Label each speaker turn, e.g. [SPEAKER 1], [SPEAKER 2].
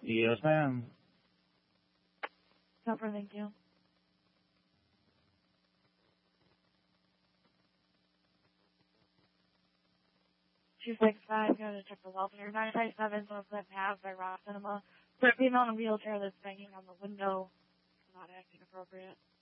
[SPEAKER 1] Yes, ma'am.
[SPEAKER 2] Cover, thank you. 265, go to check the welfare. 957 Sunset Path by Rock Cinema. For a female in a wheelchair that's banging on the window, not acting appropriate.